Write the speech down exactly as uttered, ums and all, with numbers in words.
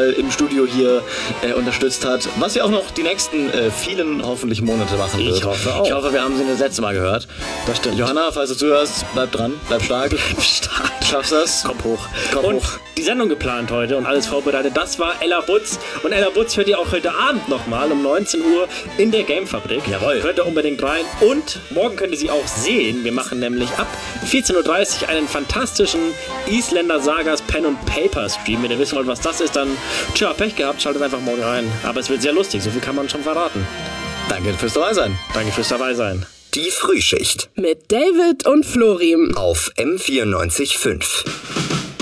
äh, im Studio hier äh, unterstützt hat. Was sie auch noch die nächsten äh, vielen, hoffentlich Monate machen wird. Ich hoffe auch. Ich hoffe, wir haben sie das letzte Mal gehört. Das stimmt. Johanna, falls du zuhörst, bleib dran, bleib stark. Stark. Du schaffst das. Kopf hoch. Kopf und hoch. Die Sendung geplant heute und alles vorbereitet, das war Ella Butz. Und Ella Butz hört ihr auch heute Abend nochmal um neunzehn Uhr in der Gamefabrik. Jawohl. Hört da unbedingt rein. Und morgen könnt ihr sie auch sehen. Wir machen nämlich ab vierzehn Uhr dreißig einen fantastischen Isländer Sagas Pen and Paper Stream. Wenn ihr wissen wollt, was das ist, dann tja, Pech gehabt, schaltet einfach morgen rein. Aber es wird sehr lustig, so viel kann man schon verraten. Danke fürs dabei sein. Danke fürs dabei sein. Die Frühschicht Mit David und Florim auf M vierundneunzig Komma fünf.